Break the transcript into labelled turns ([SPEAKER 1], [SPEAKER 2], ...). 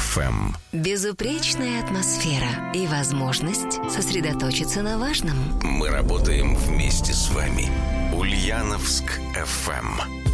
[SPEAKER 1] FM.
[SPEAKER 2] Безупречная атмосфера и возможность сосредоточиться на важном.
[SPEAKER 1] Мы работаем вместе с вами. Ульяновск FM.